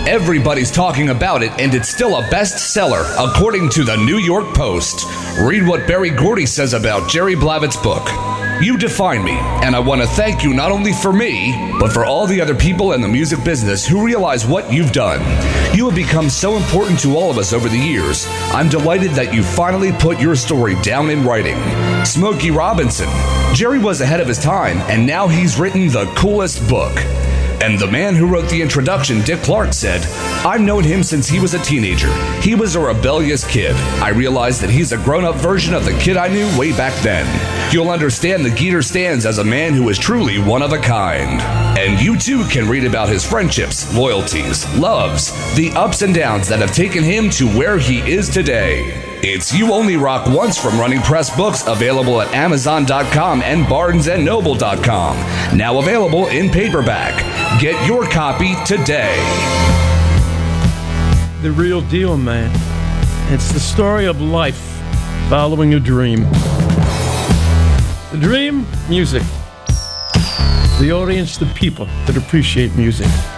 Everybody's talking about it, and it's still a bestseller, according to the New York Post. Read what Berry Gordy says about Jerry Blavat's book. You define me, and I want to thank you not only for me, but for all the other people in the music business who realize what you've done. You have become so important to all of us over the years. I'm delighted that you finally put your story down in writing. Smokey Robinson. Jerry was ahead of his time, and now he's written the coolest book. And the man who wrote the introduction, Dick Clark, said, I've known him since he was a teenager. He was a rebellious kid. I realized that he's a grown-up version of the kid I knew way back then. You'll understand that Geeter stands as a man who is truly one of a kind. And you too can read about his friendships, loyalties, loves, the ups and downs that have taken him to where he is today. It's You Only Rock Once from Running Press Books, available at Amazon.com and BarnesandNoble.com. Now available in paperback. Get your copy today. The real deal, man. It's the story of life following a dream. The dream, music. The audience, the people that appreciate music.